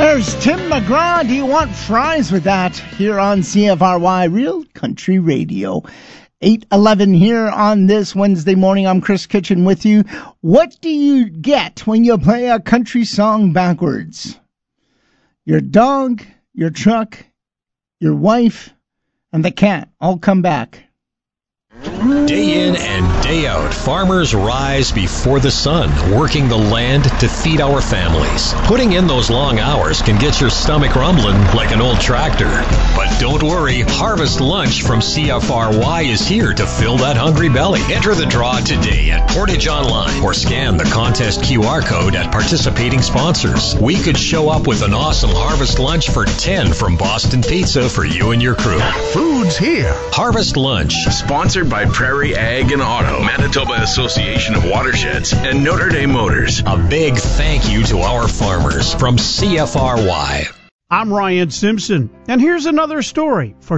There's Tim McGraw. Do you want fries with that? Here on CFRY Real Country Radio. 8:11 here on this Wednesday morning. I'm Chris Kitchen with you. What do you get when you play a country song backwards? Your dog, your truck, your wife, and the cat all come back. Day in and day out, farmers rise before the sun, working the land to feed our families. Putting in those long hours can get your stomach rumbling like an old tractor. But don't worry, Harvest Lunch from CFRY is here to fill that hungry belly. Enter the draw today at Portage Online or scan the contest QR code at participating sponsors. We could show up with an awesome Harvest Lunch for 10 from Boston Pizza for you and your crew. Food's here. Harvest Lunch. Sponsored by Prairie Ag and Auto, Manitoba Association of Watersheds, and Notre Dame Motors. A big thank you to our farmers from CFRY. I'm Ryan Simpson, and here's another story for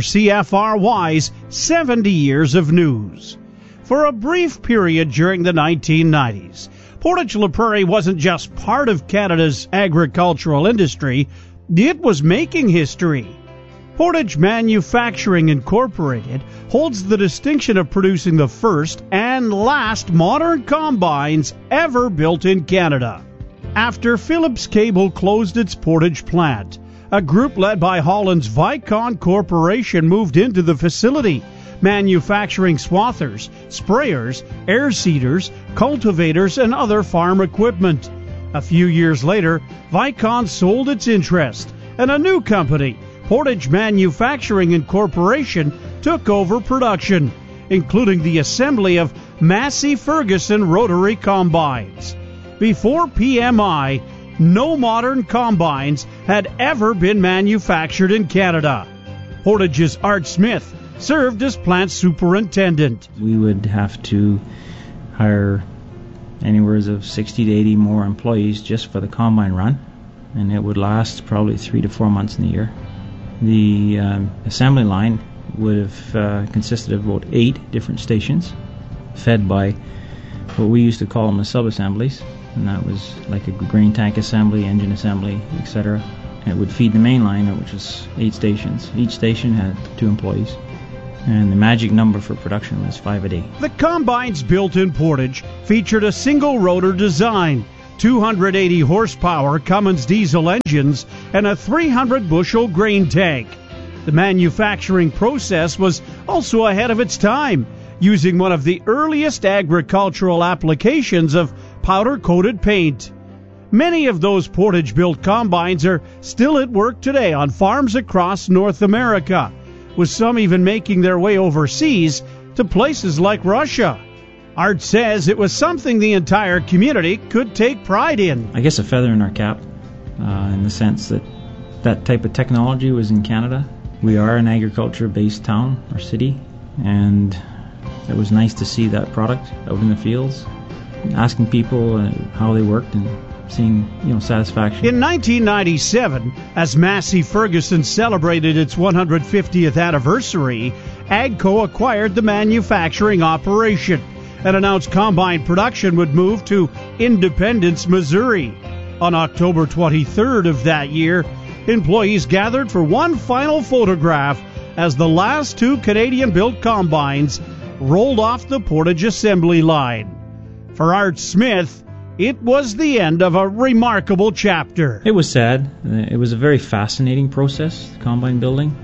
CFRY's 70 Years of News. For a brief period during the 1990s, Portage La Prairie wasn't just part of Canada's agricultural industry, it was making history. Portage Manufacturing Incorporated holds the distinction of producing the first and last modern combines ever built in Canada. After Phillips Cable closed its Portage plant, a group led by Holland's Vicon Corporation moved into the facility, manufacturing swathers, sprayers, air seeders, cultivators, and other farm equipment. A few years later, Vicon sold its interest, and a new company, Portage Manufacturing Incorporation, took over production, including the assembly of Massey Ferguson rotary combines. Before PMI, no modern combines had ever been manufactured in Canada. Portage's Art Smith served as plant superintendent. We would have to hire anywhere of 60 to 80 more employees just for the combine run, and it would last probably 3 to 4 months in the year. The assembly line would have consisted of about 8 different stations, fed by what we used to call them as sub-assemblies, and that was like a grain tank assembly, engine assembly, etc. And it would feed the main line, which was 8 stations. Each station had 2 employees, and the magic number for production was 5 a day. The combines built in Portage featured a single rotor design, 280 horsepower Cummins diesel engines, and a 300-bushel grain tank. The manufacturing process was also ahead of its time, using one of the earliest agricultural applications of powder-coated paint. Many of those Portage-built combines are still at work today on farms across North America, with some even making their way overseas to places like Russia. Art says it was something the entire community could take pride in. I guess a feather in our cap, in the sense that that type of technology was in Canada. We are an agriculture-based town or city, and it was nice to see that product out in the fields, asking people how they worked and seeing, satisfaction. In 1997, as Massey Ferguson celebrated its 150th anniversary, AGCO acquired the manufacturing operation and announced combine production would move to Independence, Missouri. On October 23rd of that year, employees gathered for one final photograph as the last 2 Canadian-built combines rolled off the Portage assembly line. For Art Smith, it was the end of a remarkable chapter. It was sad. It was a very fascinating process, combine building.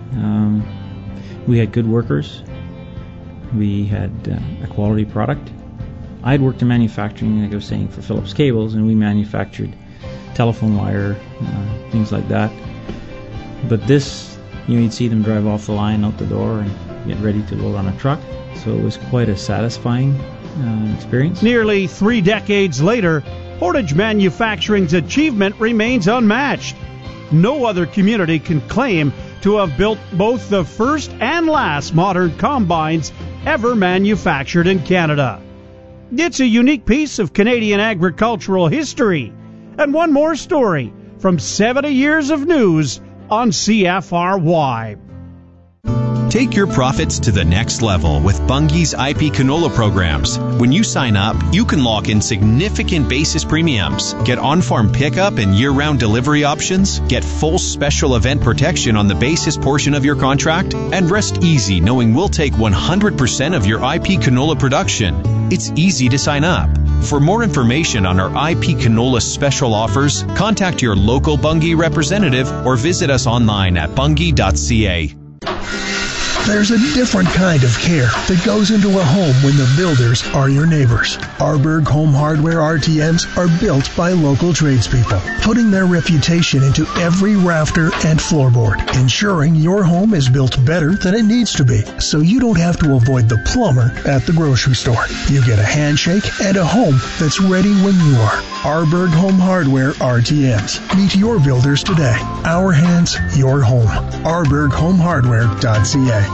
We had good workers. We had a quality product. I'd worked in manufacturing, like I was saying, for Phillips Cables, and we manufactured telephone wire, things like that. But this, you'd see them drive off the line, out the door, and get ready to load on a truck. So it was quite a satisfying experience. Nearly 3 decades later, Portage Manufacturing's achievement remains unmatched. No other community can claim to have built both the first and last modern combines ever manufactured in Canada. It's a unique piece of Canadian agricultural history. And one more story from 70 Years of News on CFRY. Take your profits to the next level with Bunge's IP canola programs. When you sign up, you can lock in significant basis premiums, get on-farm pickup and year-round delivery options, get full special event protection on the basis portion of your contract, and rest easy knowing we'll take 100% of your IP canola production. It's easy to sign up. For more information on our IP canola special offers, contact your local Bunge representative or visit us online at bunge.ca. There's a different kind of care that goes into a home when the builders are your neighbors. Arberg Home Hardware RTMs are built by local tradespeople, putting their reputation into every rafter and floorboard, ensuring your home is built better than it needs to be, so you don't have to avoid the plumber at the grocery store. You get a handshake and a home that's ready when you are. Arberg Home Hardware RTMs. Meet your builders today. Our hands, your home. ArbergHomeHardware.ca.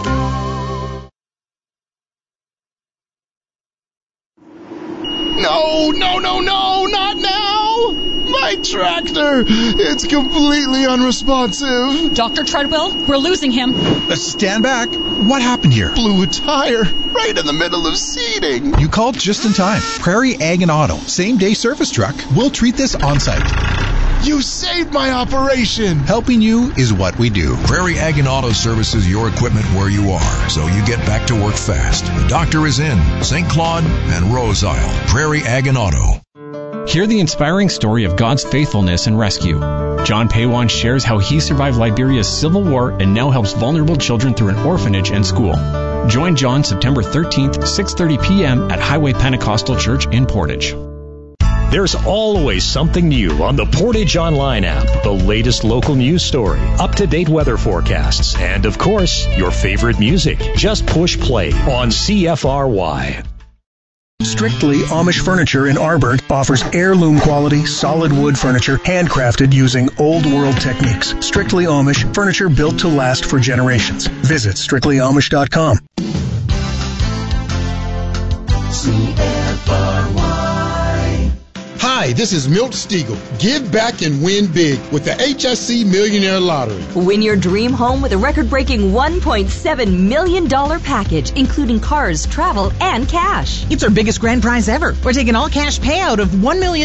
No, not now! My tractor! It's completely unresponsive. Dr. Treadwell, we're losing him. Stand back. What happened here? Blew a tire right in the middle of seeding. You called just in time. Prairie Ag and Auto. Same-day service truck. We'll treat this on-site. You saved my operation! Helping you is what we do. Prairie Ag and Auto services your equipment where you are, so you get back to work fast. The doctor is in St. Claude and Rose Isle. Prairie Ag and Auto. Hear the inspiring story of God's faithfulness and rescue. John Paywan shares how he survived Liberia's civil war and now helps vulnerable children through an orphanage and school. Join John September 13th, 6:30 p.m. at Highway Pentecostal Church in Portage. There's always something new on the Portage Online app. The latest local news story, up-to-date weather forecasts, and of course, your favorite music. Just push play on CFRY. Strictly Amish Furniture in Arberg offers heirloom quality, solid wood furniture handcrafted using old world techniques. Strictly Amish, furniture built to last for generations. Visit strictlyamish.com. Hi, this is Milt Stiegel. Give back and win big with the HSC Millionaire Lottery. Win your dream home with a record-breaking $1.7 million package, including cars, travel, and cash. It's our biggest grand prize ever. We're taking all-cash payout of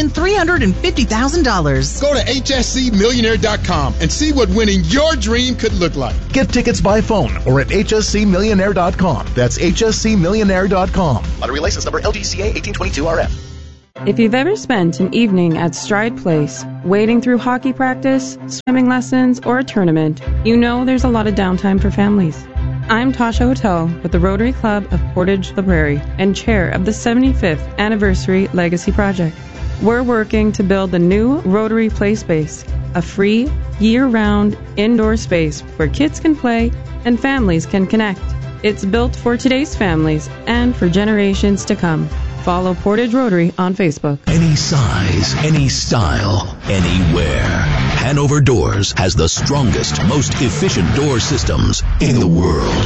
$1,350,000. Go to hscmillionaire.com and see what winning your dream could look like. Get tickets by phone or at hscmillionaire.com. That's hscmillionaire.com. Lottery license number LGCA 1822RF. If you've ever spent an evening at Stride Place, wading through hockey practice, swimming lessons, or a tournament, you know there's a lot of downtime for families. I'm Tasha Hotel with the Rotary Club of Portage La Prairie and chair of the 75th Anniversary Legacy Project. We're working to build the new Rotary Play Space, a free, year-round indoor space where kids can play and families can connect. It's built for today's families and for generations to come. Follow Portage Rotary on Facebook. Any size, any style, anywhere. Hanover Doors has the strongest, most efficient door systems in the world.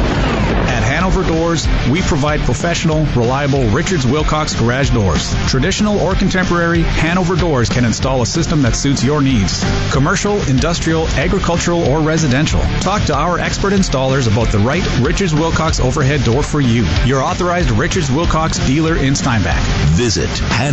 At Hanover Doors, we provide professional, reliable Richards Wilcox garage doors. Traditional or contemporary, Hanover Doors can install a system that suits your needs. Commercial, industrial, agricultural, or residential. Talk to our expert installers about the right Richards Wilcox overhead door for you. Your authorized Richards Wilcox dealer in Steinbach. Visit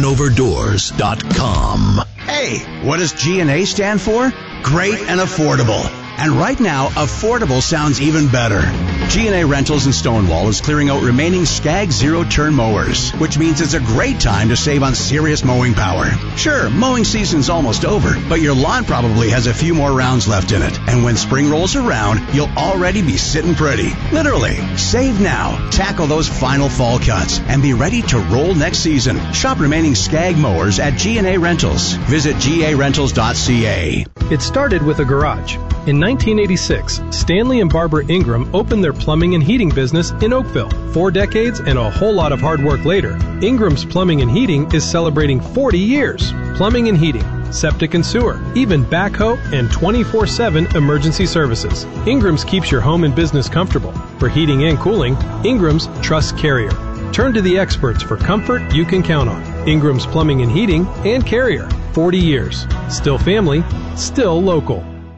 HanoverDoors.com. Hey, what does G&A stand for? Great and affordable. And right now, affordable sounds even better. G&A Rentals in Stonewall is clearing out remaining Skag zero-turn mowers, which means it's a great time to save on serious mowing power. Sure, mowing season's almost over, but your lawn probably has a few more rounds left in it. And when spring rolls around, you'll already be sitting pretty. Literally. Save now, tackle those final fall cuts, and be ready to roll next season. Shop remaining Skag mowers at G&A Rentals. Visit garentals.ca. It started with a garage. In 1986, Stanley and Barbara Ingram opened their plumbing and heating business in Oakville. 4 decades and a whole lot of hard work later, Ingram's Plumbing and Heating is celebrating 40 years. Plumbing and heating, septic and sewer, even backhoe and 24/7 emergency services. Ingram's keeps your home and business comfortable. For heating and cooling, Ingram's Trust Carrier. Turn to the experts for comfort you can count on. Ingram's Plumbing and Heating and Carrier. 40 years. Still family, still local.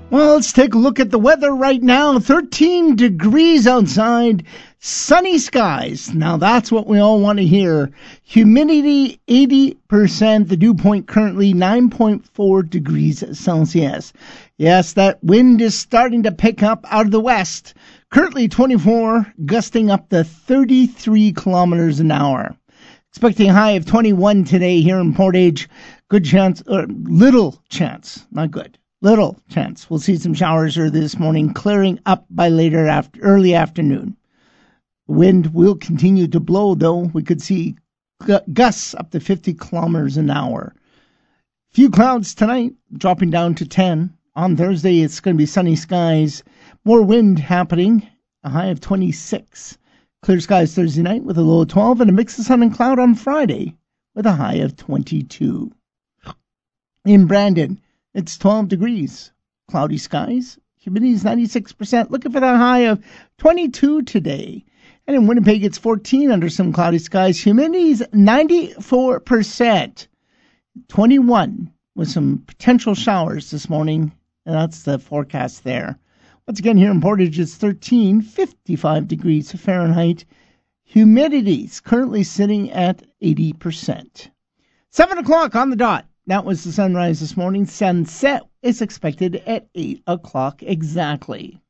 Well, let's take a look at the weather right now. 13 degrees outside, sunny skies. Now that's what we all want to hear. Humidity 80%. The dew point currently 9.4 degrees Celsius. Yes, that wind is starting to pick up out of the west. Currently 24, gusting up to 33 kilometers an hour. Expecting a high of 21 today here in Portage. Good chance, little chance, not good. Little chance. We'll see some showers early this morning, clearing up by early afternoon. The wind will continue to blow, though. We could see gusts up to 50 kilometers an hour. Few clouds tonight, dropping down to 10. On Thursday, it's going to be sunny skies. More wind happening, a high of 26. Clear skies Thursday night with a low of 12, and a mix of sun and cloud on Friday with a high of 22. In Brandon, it's 12 degrees. Cloudy skies. Humidity is 96%. Looking for that high of 22 today. And in Winnipeg, it's 14 under some cloudy skies. Humidity is 94%. 21 with some potential showers this morning. And that's the forecast there. Once again, here in Portage, it's 13, 55 degrees Fahrenheit. Humidity is currently sitting at 80%. 7 o'clock on the dot. That was the sunrise this morning. Sunset is expected at 8 o'clock exactly.